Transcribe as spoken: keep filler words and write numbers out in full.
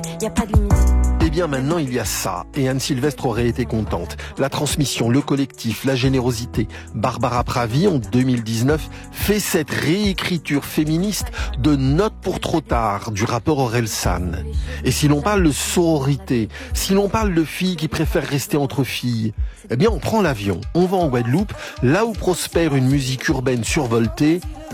Y a pas de limite. Eh bien maintenant il y a ça, et Anne Sylvestre aurait été contente. La transmission, le collectif, la générosité. Barbara Pravi, en deux mille dix-neuf, fait cette réécriture féministe de Note pour trop tard du rappeur Orelsan. Et si l'on parle de sororité, si l'on parle de filles qui préfèrent rester entre filles, eh bien on prend l'avion, on va en Guadeloupe, là où prospère une musique urbaine survoltée,